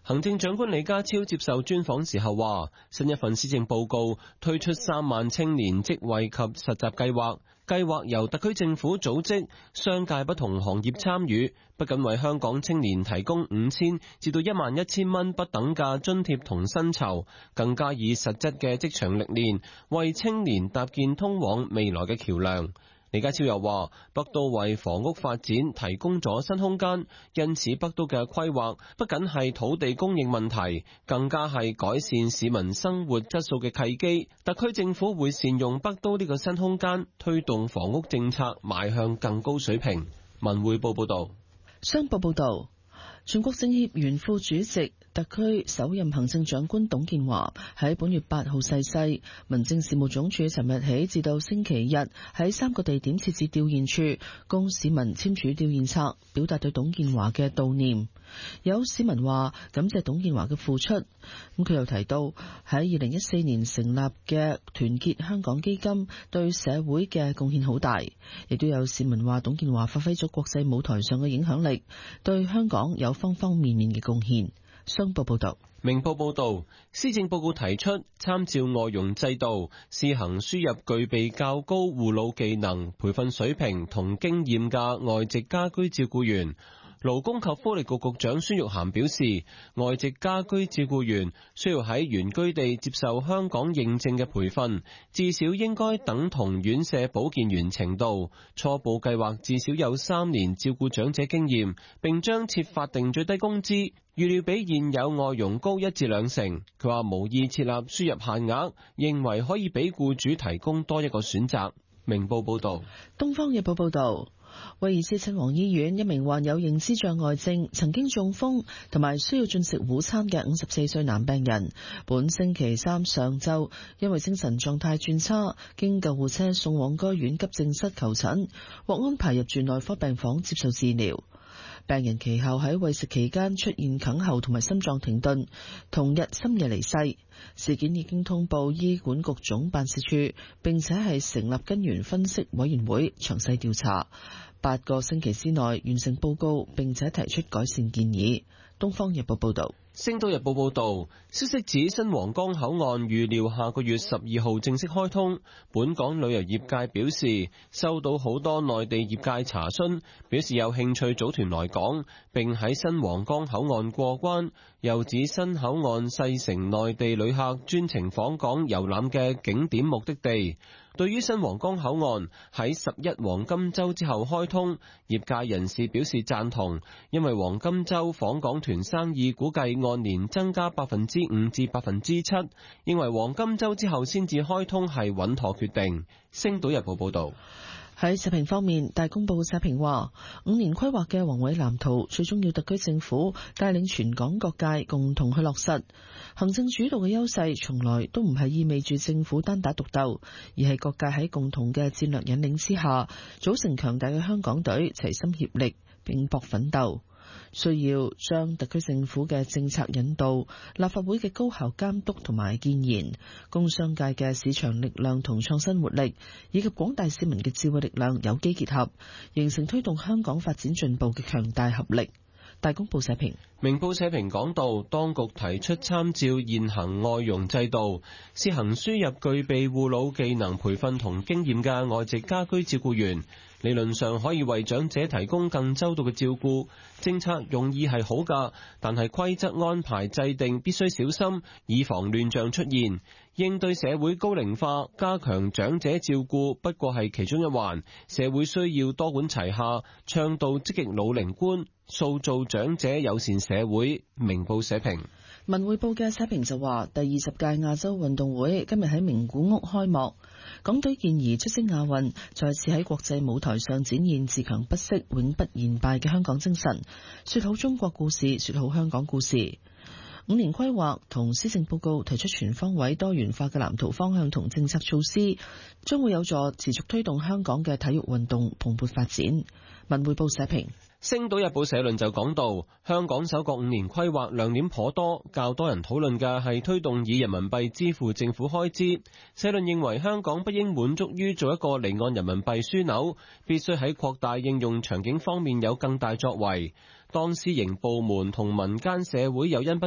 行政長官李家超接受專訪時候話，新一份施政報告推出3萬青年職位及實習計劃，計劃由特區政府組織，商界不同行業參與，不僅為香港青年提供5000至到11000蚊不等嘅津貼同薪酬，更加以實質嘅職場歷練，為青年搭建通往未來嘅橋樑。李家超又話，北都為房屋發展提供咗新空間，因此北都嘅規劃不僅係土地供應問題，更加係改善市民生活質素嘅契機。特區政府會善用北都呢個新空間，推動房屋政策邁向更高水平。文匯報報道。 商報報道，全國政協原副主席、特區首任行政長官董建華喺本月8號逝世。民政事務總署尋日起至到星期日喺3個地點設置悼唁處，供市民簽署悼唁冊，表達對董建華嘅悼念。有市民話感謝董建華嘅付出，佢又提到喺2014年成立嘅團結香港基金對社會嘅貢獻好大，亦都有市民話董建華發揮咗國際舞台上嘅影響力，對香港有方方面面嘅貢獻。商報報道。 明報報道，施政報告提出參照外傭制度，試行輸入具備較高護老技能、培訓水平同經驗嘅外籍家居照顧員。勞工及福利局局長孫玉菡表示，外籍家居照顧員需要喺原居地接受香港認證嘅培訓，至少應該等同院舍保健員程度。初步計劃至少有3年照顧長者經驗，並將設法定最低工資，預料比現有外傭高1至2成。佢話無意設立輸入限額，認為可以俾僱主提供多一個選擇。明報報道。 東方日報報道，威爾斯親王醫院一名患有認知障礙症、曾經中風同埋需要進食午餐嘅54歲男病人，本星期三上晝因為精神狀態轉差，經救護車送往該院急症室求診，獲安排入住內科病房接受治療。病人其後喺餵食期間出現哽喉同埋心臟停頓，同日深夜離世。事件已經通報醫管局總辦事處，並且係成立根源分析委員會詳細調查，8個星期之內完成報告，並且提出改善建議。東方日報報道。 星島日報報道，消息指新皇崗口岸預料下個月12號正式開通。本港旅遊業界表示，收到好多內地業界查詢，表示有興趣組團來港，並喺新皇崗口岸過關。又指新口岸細成內地旅客專程訪港遊覽嘅景點目的地。對於新皇崗口岸喺11黃金週之後開通，業界人士表示贊同，因為黃金週訪港團生意估計按年增加5%至7%，認為黃金週之後先至開通係穩妥決定。星島日報報道。 喺社評方面，大公報社評話，5年規劃嘅宏偉藍圖最終要特區政府帶領全港各界共同去落實。行政主導嘅優勢從來都唔係意味住政府單打獨鬥，而係各界喺共同嘅戰略引領之下，組成強大嘅香港隊，齊心協力拼搏奮鬥。需要將特區政府嘅政策引導、立法會嘅高效監督同埋建言、工商界嘅市場力量同創新活力，以及廣大市民嘅智慧力量有機結合，形成推動香港發展進步嘅強大合力。大公報社評。 明報社評講到，當局提出參照現行外傭制度，試行輸入具備護老技能培訓同經驗嘅外籍家居照顧員，理論上可以為長者提供更周到嘅照顧。政策用意係好㗎，但係規則安排制定必須小心，以防亂象出現。應對社會高齡化，加強長者照顧不過係其中一環，社會需要多管齊下，倡導積極老齡觀，塑造長者友善社會。明報社評。 文匯報嘅社評就話，第20屆亞洲運動會今日喺名古屋開幕，港隊健兒出征亞運，再次喺國際舞台上展現自強不息、永不言敗嘅香港精神，說好中國故事，說好香港故事。5年規劃同施政報告提出全方位多元化嘅藍圖方向同政策措施，將會有助持續推動香港嘅體育運動蓬勃發展。文匯報社評。 星島日報社論就講到，香港首個5年規劃亮點頗多，較多人討論嘅係推動以人民幣支付政府開支。社論認為香港不應滿足於做一個離岸人民幣樞紐，必須喺擴大應用場景方面有更大作為。當私營部門同民間社會有因不